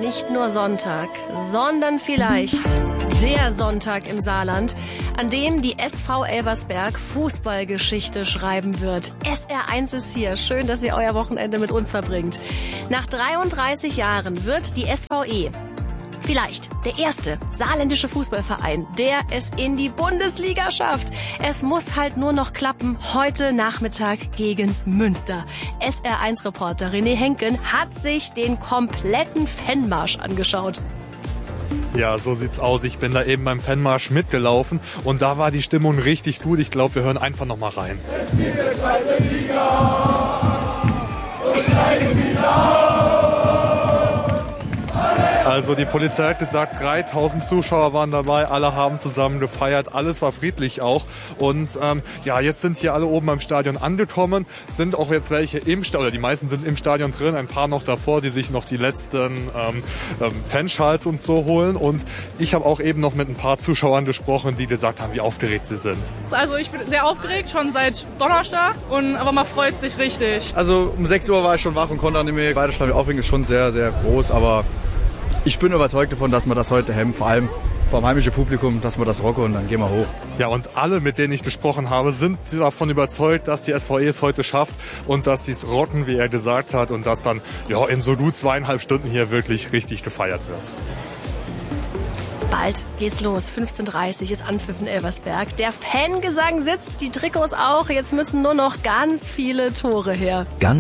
nicht nur Sonntag, sondern vielleicht der Sonntag im Saarland, an dem die SV Elversberg Fußballgeschichte schreiben wird. SR1 ist hier. Schön, dass ihr euer Wochenende mit uns verbringt. Nach 33 Jahren wird die SVE vielleicht der erste saarländische Fußballverein, der es in die Bundesliga schafft. Es muss halt nur noch klappen. Heute Nachmittag gegen Münster. SR1-Reporter René Henken hat sich den kompletten Fanmarsch angeschaut. Ja, so sieht's aus. Ich bin da eben beim Fanmarsch mitgelaufen und da war die Stimmung richtig gut. Ich glaube, wir hören einfach noch mal rein. Es gibt eine zweite Liga und eine Liga. Also die Polizei hat gesagt, 3000 Zuschauer waren dabei, alle haben zusammen gefeiert, alles war friedlich auch. Und jetzt sind hier alle oben beim Stadion angekommen, sind auch jetzt welche im Stadion, oder die meisten sind im Stadion drin, ein paar noch davor, die sich noch die letzten Fanschals und so holen. Und ich habe auch eben noch mit ein paar Zuschauern gesprochen, die gesagt haben, wie aufgeregt sie sind. Also ich bin sehr aufgeregt, schon seit Donnerstag, aber man freut sich richtig. Also um 6 Uhr war ich schon wach und konnte nicht mehr weiter schlafen. Die Aufregung ist schon sehr, sehr groß, aber ich bin überzeugt davon, dass wir das heute hemmen, vor allem vom heimischen Publikum, dass wir das rocken und dann gehen wir hoch. Ja, und alle, mit denen ich gesprochen habe, sind davon überzeugt, dass die SVE es heute schafft und dass sie es rocken, wie er gesagt hat, und dass dann in so gut 2,5 Stunden hier wirklich richtig gefeiert wird. Bald geht's los. 15:30 Uhr ist Anpfiff in Elversberg. Der Fangesang sitzt, die Trikots auch. Jetzt müssen nur noch ganz viele Tore her.